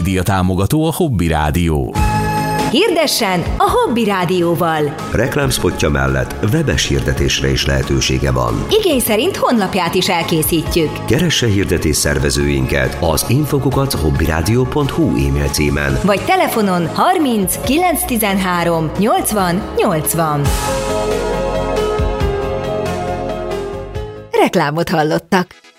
média támogató a Hobby Rádió. Hirdessen a Hobby Rádióval! Reklámszpotja mellett webes hirdetésre is lehetősége van. Igény szerint honlapját is elkészítjük. Keresse hirdetés szervezőinket az info@hobbyradio.hu e-mail címen. Vagy telefonon 30 913 80 80. Reklámot hallottak.